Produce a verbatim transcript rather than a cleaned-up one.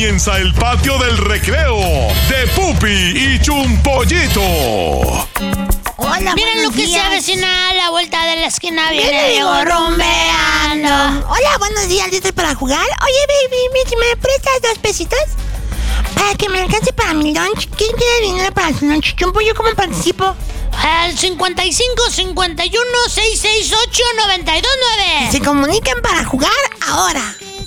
comienza el patio del recreo de Pupi y Chumpollito. Hola, miren lo que días. se avecina a la vuelta de la esquina. Viene Viene Diego rumbeando. Hola, buenos días, ¿listos para jugar? Oye, baby, ¿me, me prestas dos pesitos? Para que me alcance para mi lunch. ¿Quién quiere dinero para su lunch? Chumpo, ¿yo cómo participo? Al cincuenta y cinco, cincuenta y uno, seiscientos sesenta y ocho, noventa y dos nueve. Se comunican para jugar ahora.